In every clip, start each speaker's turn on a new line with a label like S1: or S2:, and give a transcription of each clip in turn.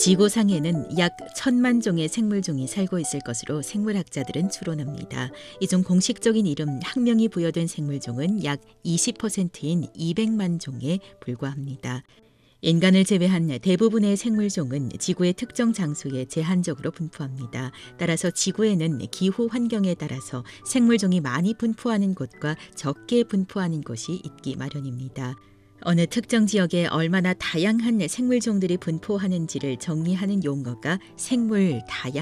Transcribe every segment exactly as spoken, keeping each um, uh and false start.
S1: 지구상에는 약 천만 종의 생물종이 살고 있을 것으로 생물학자들은 추론합니다. 이 중 공식적인 이름 학명이 부여된 생물종은 약 이십 퍼센트인 이백만 종에 불과합니다. 인간을 제외한 대부분의 생물종은 지구의 특정 장소에 제한적으로 분포합니다. 따라서 지구에는 기후 환경에 따라서 생물종이 많이 분포하는 곳과 적게 분포하는 곳이 있기 마련입니다. 어느 특정 지역에 얼마나 다양한 생물종들이 분포하는지를 정의하는 용어가 생물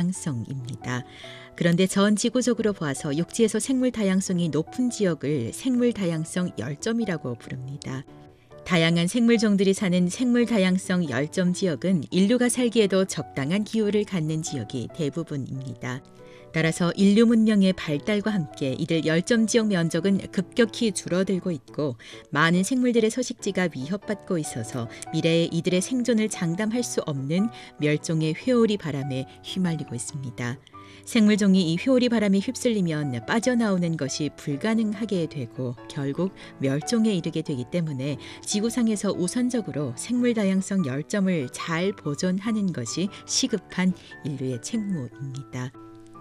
S1: 다양성입니다. 그런데 전 지구적으로 보아서 육지에서 생물 다양성이 높은 지역을 생물 다양성 열점이라고 부릅니다. 다양한 생물종들이 사는 생물 다양성 열점 지역은 인류가 살기에도 적당한 기후를 갖는 지역이 대부분입니다. 따라서 인류 문명의 발달과 함께 이들 열점 지역 면적은 급격히 줄어들고 있고 많은 생물들의 서식지가 위협받고 있어서 미래에 이들의 생존을 장담할 수 없는 멸종의 회오리 바람에 휘말리고 있습니다. 생물종이 이 회오리 바람에 휩쓸리면 빠져나오는 것이 불가능하게 되고 결국 멸종에 이르게 되기 때문에 지구상에서 우선적으로 생물 다양성 열점을 잘 보존하는 것이 시급한 인류의 책무입니다.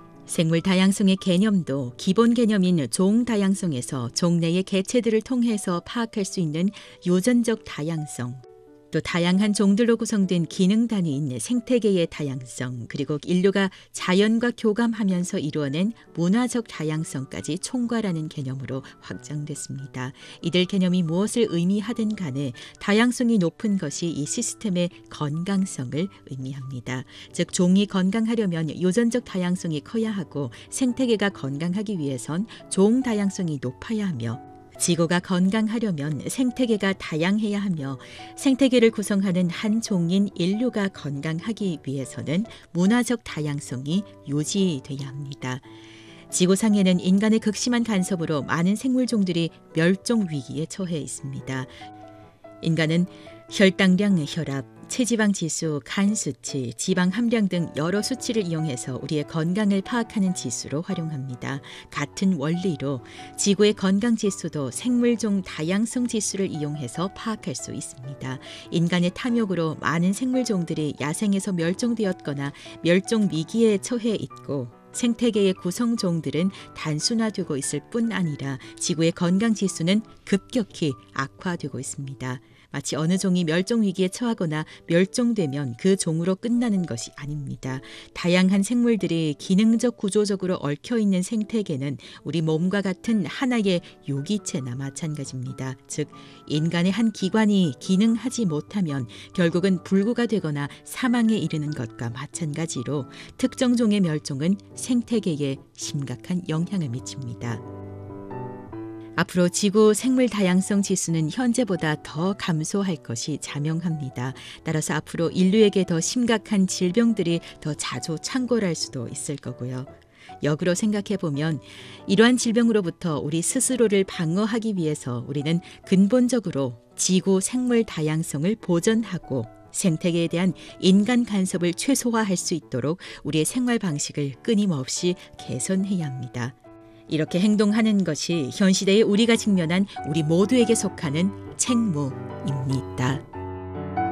S1: 생물 다양성의 개념도 기본 개념인 종 다양성에서 종 내의 개체들을 통해서 파악할 수 있는 유전적 다양성, 또 다양한 종들로 구성된 기능 단위인 생태계의 다양성, 그리고 인류가 자연과 교감하면서 이루어낸 문화적 다양성까지 총괄하는 개념으로 확장됐습니다. 이들 개념이 무엇을 의미하든 간에 다양성이 높은 것이 이 시스템의 건강성을 의미합니다. 즉 종이 건강하려면 유전적 다양성이 커야 하고 생태계가 건강하기 위해선 종 다양성이 높아야 하며 지구가 건강하려면 생태계가 다양해야 하며 생태계를 구성하는 한 종인 인류가 건강하기 위해서는 문화적 다양성이 유지돼야 합니다. 지구상에는 인간의 극심한 간섭으로 많은 생물종들이 멸종 위기에 처해 있습니다. 인간은 혈당량, 혈압, 체지방 지수, 간 수치, 지방 함량 등 여러 수치를 이용해서 우리의 건강을 파악하는 지수로 활용합니다. 같은 원리로 지구의 건강 지수도 생물종 다양성 지수를 이용해서 파악할 수 있습니다. 인간의 탐욕으로 많은 생물종들이 야생에서 멸종되었거나 멸종 위기에 처해 있고 생태계의 구성종들은 단순화되고 있을 뿐 아니라 지구의 건강 지수는 급격히 악화되고 있습니다. 마치 어느 종이 멸종 위기에 처하거나 멸종되면 그 종으로 끝나는 것이 아닙니다. 다양한 생물들이 기능적 구조적으로 얽혀있는 생태계는 우리 몸과 같은 하나의 유기체나 마찬가지입니다. 즉 인간의 한 기관이 기능하지 못하면 결국은 불구가 되거나 사망에 이르는 것과 마찬가지로 특정 종의 멸종은 생태계에 심각한 영향을 미칩니다. 앞으로 지구 생물 다양성 지수는 현재보다 더 감소할 것이 자명합니다. 따라서 앞으로 인류에게 더 심각한 질병들이 더 자주 창궐할 수도 있을 거고요. 역으로 생각해보면 이러한 질병으로부터 우리 스스로를 방어하기 위해서 우리는 근본적으로 지구 생물 다양성을 보존하고 생태계에 대한 인간 간섭을 최소화할 수 있도록 우리의 생활 방식을 끊임없이 개선해야 합니다. 이렇게 행동하는 것이 현 시대의 우리가 직면한 우리 모두에게 속하는 책무입니다.